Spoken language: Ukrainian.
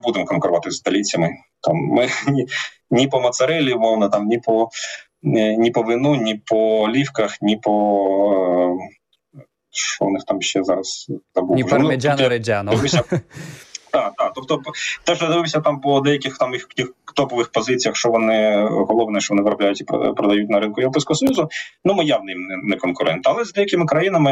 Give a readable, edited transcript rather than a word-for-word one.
будемо конкурувати з італійцями. Там ми ні по моцарелі, умовно, там ні по вину, ні по олівках, ні по що у них там ще зараз забув. Ні пармеджано реджано. Так. Тобто, те, що дивився там по деяких там їх топових позиціях, що вони головне, що вони виробляють і продають на ринку Європейського Союзу, ми явно їм не конкурент. Але з деякими країнами